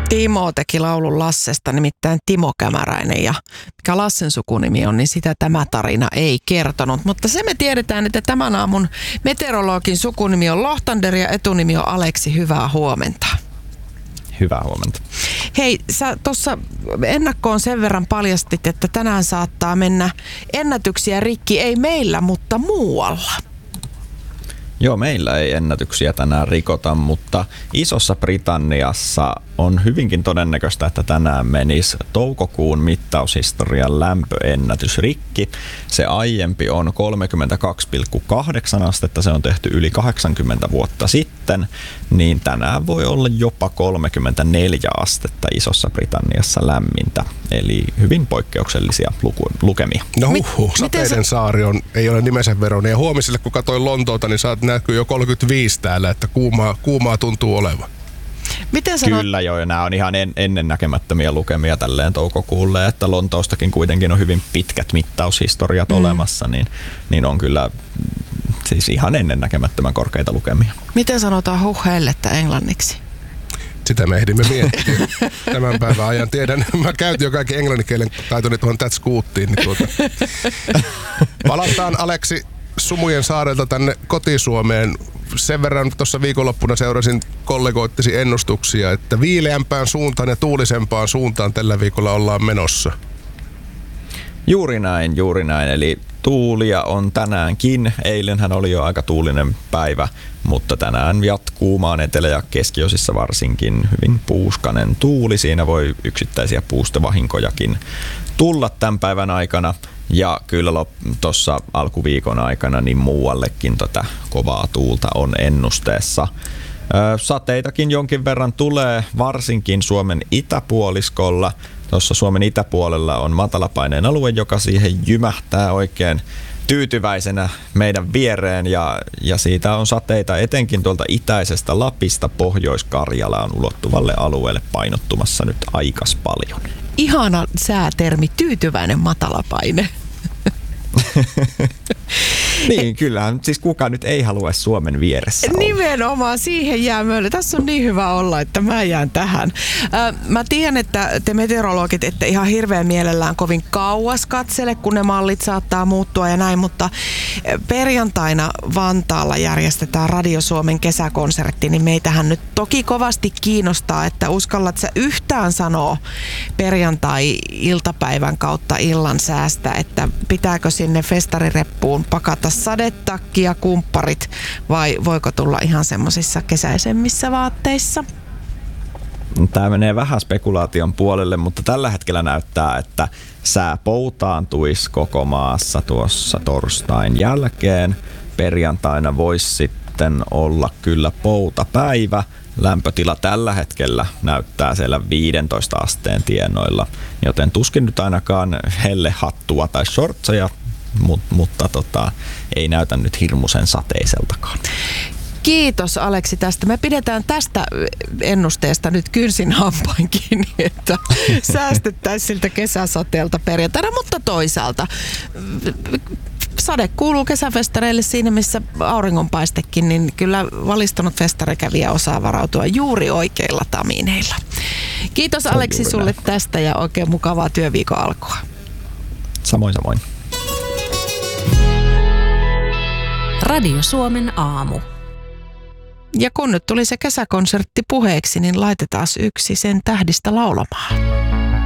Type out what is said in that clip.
Timo teki laulun Lassesta, nimittäin Timo Kämäräinen, ja mikä Lassen sukunimi on, niin sitä tämä tarina ei kertonut. Mutta se me tiedetään, että tämän aamun meteorologin sukunimi on Lohtander ja etunimi on Aleksi. Hyvää huomenta. Hyvää huomenta. Hei, sä tuossa ennakkoon sen verran paljastit, että tänään saattaa mennä ennätyksiä rikki, ei meillä, mutta muualla. Joo, meillä ei ennätyksiä tänään rikota, mutta Isossa Britanniassa on hyvinkin todennäköistä, että tänään menisi toukokuun mittaushistorian lämpöennätys rikki. Se aiempi on 32,8 astetta, se on tehty yli 80 vuotta sitten, niin tänään voi olla jopa 34 astetta Isossa Britanniassa lämmintä, eli hyvin poikkeuksellisia lukemia. No sateiden saari ei ole nimensä veroinen, ja huomiselle kun katsoin Lontoota, niin näkyy jo 35 täällä, että kuumaa tuntuu olevan. Miten sanot? Kyllä joo, nämä on ihan ennennäkemättömiä lukemia tälleen toukokuulle, että Lontoostakin kuitenkin on hyvin pitkät mittaushistoriat olemassa, niin on kyllä siis ihan ennennäkemättömän korkeita lukemia. Miten sanotaan hellettä englanniksi? Sitä me ehdimme miettiä tämän päivän ajan. Tiedän, mä käytin jo kaikki englanninkielen taitoni tuohon That's Goodtiin. Niin Palataan Aleksi Sumujen saarelta tänne kotisuomeen. Sen verran tuossa viikonloppuna seurasin kollegoittesi ennustuksia, että viileämpään suuntaan ja tuulisempaan suuntaan tällä viikolla ollaan menossa. Juuri näin. Eli tuulia on tänäänkin. Eilenhän oli jo aika tuulinen päivä, mutta tänään jatkuu maan etelä- ja keskiosissa varsinkin hyvin puuskanen tuuli. Siinä voi yksittäisiä puustovahinkojakin tulla tämän päivän aikana. Ja kyllä tuossa alkuviikon aikana niin muuallekin kovaa tuulta on ennusteessa. Sateitakin jonkin verran tulee, varsinkin Suomen itäpuoliskolla. Tuossa Suomen itäpuolella on matalapaineen alue, joka siihen jymähtää oikein tyytyväisenä meidän viereen, ja siitä on sateita etenkin tuolta itäisestä Lapista Pohjois-Karjalaan ulottuvalle alueelle painottumassa nyt aikas paljon. Ihana säätermi, tyytyväinen matalapaine. Niin, kyllähän. Siis kuka nyt ei halua Suomen vieressä olla. Nimenomaan, siihen jää myölle. Tässä on niin hyvä olla, että mä jään tähän. Mä tiedän, että te meteorologit ette ihan hirveän mielellään kovin kauas katsele, kun ne mallit saattaa muuttua ja näin, mutta perjantaina Vantaalla järjestetään Radio Suomen kesäkonsertti, niin meitähän nyt toki kovasti kiinnostaa, että uskallat sä yhtään sanoa perjantai-iltapäivän kautta illan säästä, että pitääkö sinne festarireppuun pakata sadetakki ja kumpparit vai voiko tulla ihan semmoisissa kesäisemmissä vaatteissa? Tämä menee vähän spekulaation puolelle, mutta tällä hetkellä näyttää, että sää poutaantuisi koko maassa tuossa torstain jälkeen. Perjantaina voisi sitten olla kyllä poutapäivä. Lämpötila tällä hetkellä näyttää siellä 15 asteen tienoilla, joten tuskin nyt ainakaan hellehattua tai shortseja, mutta ei näytä nyt hirmuisen sateiseltakaan. Kiitos Aleksi tästä. Me pidetään tästä ennusteesta nyt kynsin hampain kiinni, että säästettäisiin siltä kesäsateelta perjantaina, mutta toisaalta sade kuuluu kesäfestareille siinä, missä auringonpaistekin, niin kyllä valistunut festarikävijä osaa varautua juuri oikeilla tamineilla. Kiitos Aleksi sulle tästä ja oikein mukavaa työviikon alkua. Samoin. Radio Suomen aamu. Ja kun nyt tuli se kesäkonsertti puheeksi, niin laitetaan yksi sen tähdistä laulamaan.